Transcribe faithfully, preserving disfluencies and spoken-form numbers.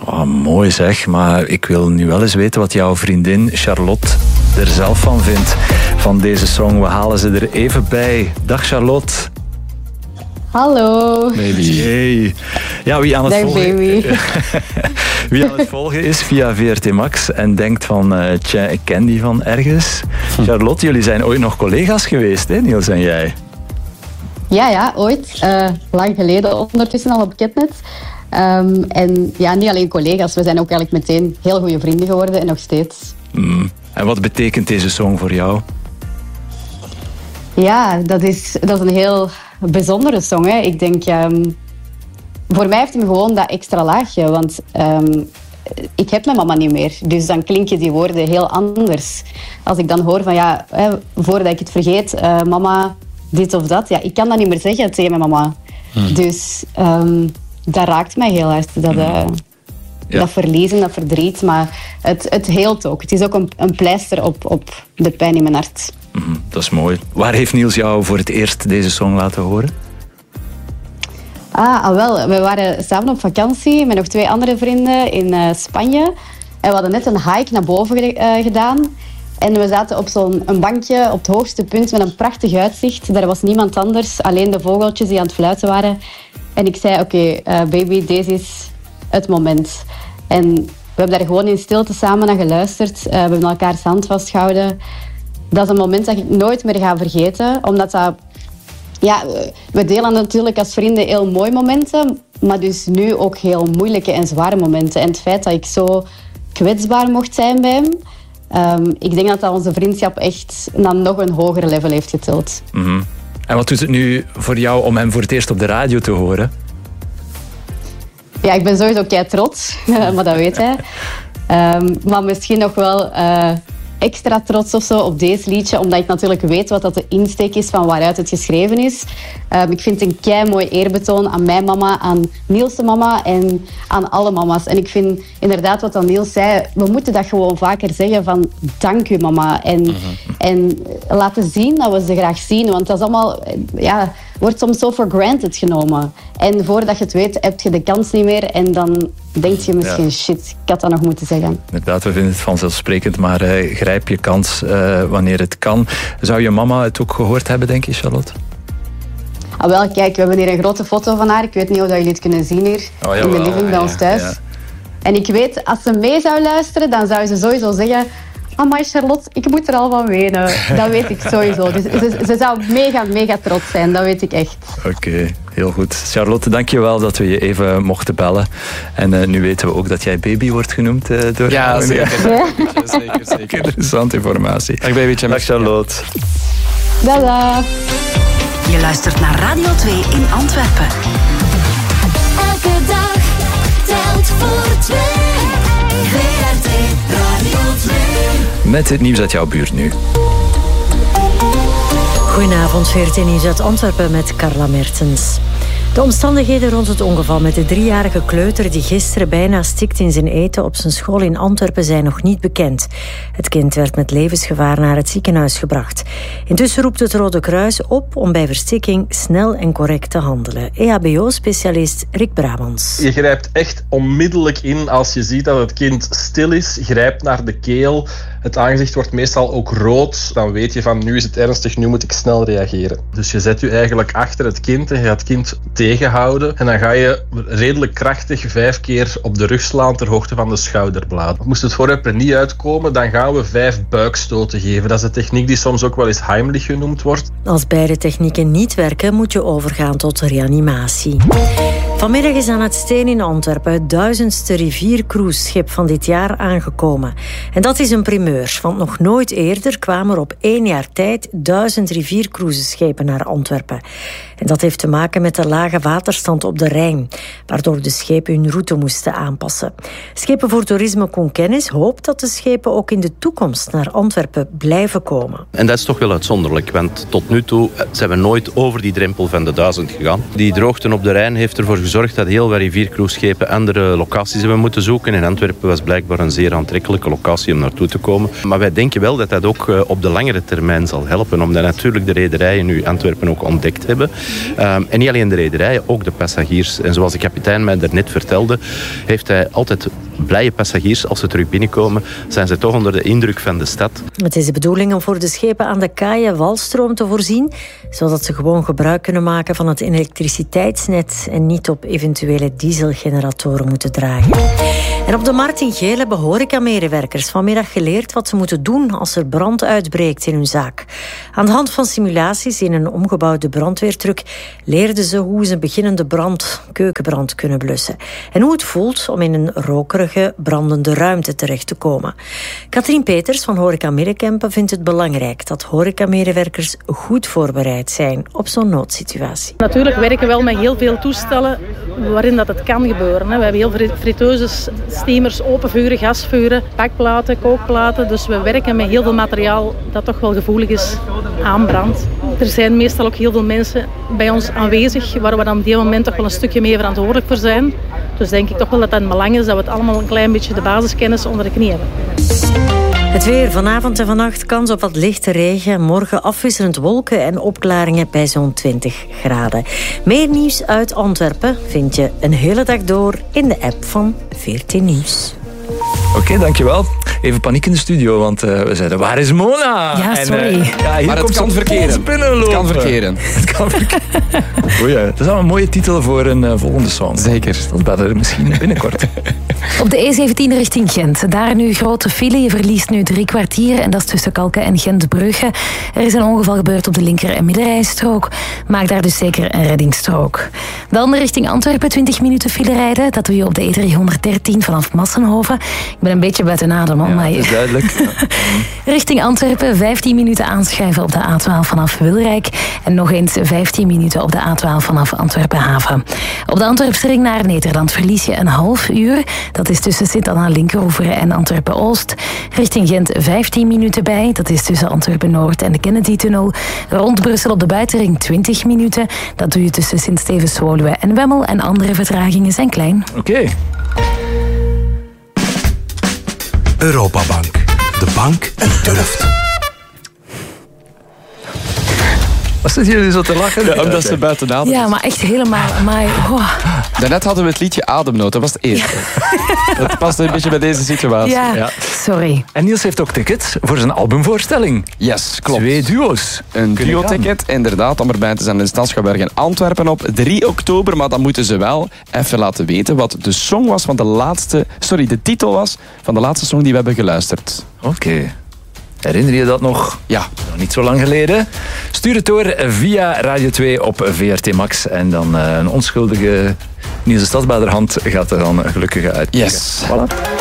Oh, mooi zeg, maar ik wil nu wel eens weten wat jouw vriendin Charlotte er zelf van vindt. Van deze song, we halen ze er even bij. Dag Charlotte. Hallo. Baby. Hey. Ja, wie aan het Dag, volgen... baby. Wie aan het volgen is via V R T Max en denkt van, uh, tja, ik ken die van ergens. Charlotte, jullie zijn ooit nog collega's geweest, hè, Niels en jij? Ja, ja, ooit. Uh, lang geleden, ondertussen al op Ketnet. Um, en ja, niet alleen collega's, we zijn ook eigenlijk meteen heel goede vrienden geworden en nog steeds. Mm. En wat betekent deze song voor jou? Ja, dat is, dat is een heel bijzondere song. Hè. Ik denk, um, voor mij heeft hij gewoon dat extra laagje, want um, ik heb mijn mama niet meer. Dus dan klinken die woorden heel anders. Als ik dan hoor van, ja, hè, voordat ik het vergeet, uh, mama, dit of dat. Ja, ik kan dat niet meer zeggen tegen mijn mama. Hmm. Dus um, dat raakt mij heel hard. Dat, uh, ja. dat verliezen, dat verdriet. Maar het, het heelt ook. Het is ook een, een pleister op, op de pijn in mijn hart. Mm, dat is mooi. Waar heeft Niels jou voor het eerst deze song laten horen? Ah, ah wel. We waren samen op vakantie met nog twee andere vrienden in uh, Spanje. En we hadden net een hike naar boven uh, gedaan. En we zaten op zo'n een bankje op het hoogste punt met een prachtig uitzicht. Daar was niemand anders, alleen de vogeltjes die aan het fluiten waren. En ik zei, oké, okay, uh, baby, deze is het moment. En we hebben daar gewoon in stilte samen naar geluisterd. Uh, we hebben elkaars hand vastgehouden. Dat is een moment dat ik nooit meer ga vergeten. Omdat dat... Ja, we delen natuurlijk als vrienden heel mooie momenten. Maar dus nu ook heel moeilijke en zware momenten. En het feit dat ik zo kwetsbaar mocht zijn bij hem... Um, ik denk dat dat onze vriendschap echt naar nog een hoger level heeft getild. Mm-hmm. En wat doet het nu voor jou om hem voor het eerst op de radio te horen? Ja, ik ben sowieso kei trots, maar dat weet hij. Um, maar misschien nog wel uh, extra trots of zo op deze liedje, omdat ik natuurlijk weet wat dat de insteek is van waaruit het geschreven is. Um, ik vind het een kei mooi eerbetoon aan mijn mama, aan Niels' mama en aan alle mama's. En ik vind inderdaad wat dan Niels zei, we moeten dat gewoon vaker zeggen van dank u mama. En, mm-hmm. en laten zien dat we ze graag zien, want dat is allemaal, ja, wordt soms zo for granted genomen. En voordat je het weet, heb je de kans niet meer en dan denk je misschien, ja. shit, ik had dat nog moeten zeggen. Inderdaad, we vinden het vanzelfsprekend, maar uh, grijp je kans uh, wanneer het kan. Zou je mama het ook gehoord hebben, denk je, Charlotte? Ah, wel, kijk, we hebben hier een grote foto van haar. Ik weet niet of jullie het kunnen zien hier oh, in de living bij ons thuis. Ja, ja. En ik weet, als ze mee zou luisteren, dan zou ze sowieso zeggen... Amai Charlotte, ik moet er al van wenen. Dat weet ik sowieso. Dus ze, ze zou mega, mega trots zijn. Dat weet ik echt. Oké, okay, heel goed. Charlotte, dank je wel dat we je even mochten bellen. En uh, nu weten we ook dat jij baby wordt genoemd uh, door... Ja, zeker. Ja. zeker, zeker. Interessante informatie. Dag babytje. Dag Charlotte. Dada. Je luistert naar Radio twee in Antwerpen. Elke dag telt voor twee. V R T Radio twee. Met het nieuws uit jouw buurt nu. Goedenavond, V R T Nieuws uit Antwerpen met Carla Mertens. De omstandigheden rond het ongeval met de driejarige kleuter die gisteren bijna stikt in zijn eten op zijn school in Antwerpen zijn nog niet bekend. Het kind werd met levensgevaar naar het ziekenhuis gebracht. Intussen roept het Rode Kruis op om bij verstikking snel en correct te handelen. E H B O-specialist Rick Brabants. Je grijpt echt onmiddellijk in als je ziet dat het kind stil is. Grijp naar de keel. Het aangezicht wordt meestal ook rood. Dan weet je van nu is het ernstig, nu moet ik snel reageren. Dus je zet je eigenlijk achter het kind en je gaat het kind tegenhouden. En dan ga je redelijk krachtig vijf keer op de rug slaan ter hoogte van de schouderbladen. Moest het voorwerp er niet uitkomen, dan gaan we vijf buikstoten geven. Dat is een techniek die soms ook wel eens Heimlich genoemd wordt. Als beide technieken niet werken, moet je overgaan tot reanimatie. Vanmiddag is aan het Steen in Antwerpen het duizendste riviercruiseschip van dit jaar aangekomen. En dat is een primeur, want nog nooit eerder kwamen er op één jaar tijd duizend riviercruiseschepen naar Antwerpen. En dat heeft te maken met de lage waterstand op de Rijn, waardoor de schepen hun route moesten aanpassen. Schepen voor Toerisme Conkennis hoopt dat de schepen ook in de toekomst naar Antwerpen blijven komen. En dat is toch wel uitzonderlijk, want tot nu toe zijn we nooit over die drempel van de duizend gegaan. Die droogte op de Rijn heeft ervoor gezorgd dat heel wat riviercruiseschepen andere locaties hebben moeten zoeken. En Antwerpen was blijkbaar een zeer aantrekkelijke locatie om naartoe te komen. Maar wij denken wel dat dat ook op de langere termijn zal helpen, omdat natuurlijk de rederijen nu Antwerpen ook ontdekt hebben. Um, en niet alleen de rederijen, ook de passagiers. En zoals de kapitein mij daarnet vertelde, heeft hij altijd blije passagiers. Als ze terug binnenkomen, zijn ze toch onder de indruk van de stad. Het is de bedoeling om voor de schepen aan de kaaien walstroom te voorzien, zodat ze gewoon gebruik kunnen maken van het elektriciteitsnet en niet op eventuele dieselgeneratoren moeten draaien. En op de Markt in Geel hebben horecamedewerkers vanmiddag geleerd wat ze moeten doen als er brand uitbreekt in hun zaak. Aan de hand van simulaties in een omgebouwde brandweertruck leerden ze hoe ze een beginnende brand, keukenbrand kunnen blussen. En hoe het voelt om in een rokerige, brandende ruimte terecht te komen. Katrien Peters van Horeca Middenkempen vindt het belangrijk dat horecamedewerkers goed voorbereid zijn op zo'n noodsituatie. Natuurlijk werken we wel met heel veel toestellen waarin dat het kan gebeuren. We hebben heel veel friteuses, steamers, openvuren, gasvuren, bakplaten, kookplaten. Dus we werken met heel veel materiaal dat toch wel gevoelig is aan brand. Er zijn meestal ook heel veel mensen bij ons aanwezig waar we dan op die moment toch wel een stukje mee verantwoordelijk voor zijn. Dus denk ik toch wel dat dat een belang is dat we het allemaal een klein beetje de basiskennis onder de knie hebben. Het weer vanavond en vannacht, kans op wat lichte regen. Morgen afwisselend wolken en opklaringen bij zo'n twintig graden. Meer nieuws uit Antwerpen vind je een hele dag door in de app van veertien Nieuws. Oké, okay, dankjewel. Even paniek in de studio, want uh, we zeiden, waar is Mona? Ja, sorry. En, uh, ja, hier maar het kan verkeren. Het kan verkeren. Het kan verkeren. Oei, dat is al een mooie titel voor een uh, volgende song. Zeker. Dat bellen misschien binnenkort. Op de E zeventien richting Gent. Daar nu grote file. Je verliest nu drie kwartier en dat is tussen Kalken en Gent-Brugge. Er is een ongeval gebeurd op de linker- en middenrijstrook. Maak daar dus zeker een reddingsstrook. Dan richting Antwerpen, twintig minuten file rijden. Dat doe je op de E driehonderddertien vanaf Massenhoven. Ik ben een beetje buiten adem, man. Ja, maar dat is duidelijk. Ja. Richting Antwerpen, vijftien minuten aanschuiven op de A twaalf vanaf Wilrijk. En nog eens vijftien minuten op de A twaalf vanaf Antwerpen-Haven. Op de Antwerpsring naar Nederland verlies je een half uur. Dat is tussen Sint-Anna-Linkeroever en Antwerpen-Oost. Richting Gent vijftien minuten bij. Dat is tussen Antwerpen-Noord en de Kennedy-tunnel. Rond Brussel op de buitenring twintig minuten. Dat doe je tussen Sint-Stevens-Woluwe en Wemmel. En andere vertragingen zijn klein. Oké. Okay. Europabank. De bank die durft. Wat zitten jullie zo te lachen? Ja, omdat ze buiten adem is. Ja, maar echt helemaal... Amai, oh. Daarnet hadden we het liedje Ademnood. Dat was het eerste. Dat past een beetje bij deze situatie. Ja, ja, sorry. En Niels heeft ook tickets voor zijn albumvoorstelling. Yes, klopt. Twee duo's. Een duo-ticket, inderdaad, om erbij te zijn in de Stadsschouwburg in Antwerpen op drie oktober. Maar dan moeten ze wel even laten weten wat de song was van de laatste... Sorry, de titel was van de laatste song die we hebben geluisterd. Oké. Okay. Herinner je dat nog? Ja. Nog niet zo lang geleden. Stuur het door via Radio twee op V R T Max. En dan uh, een onschuldige Niels de Stadsbaderhand gaat er dan gelukkig uit. Yes. Voilà.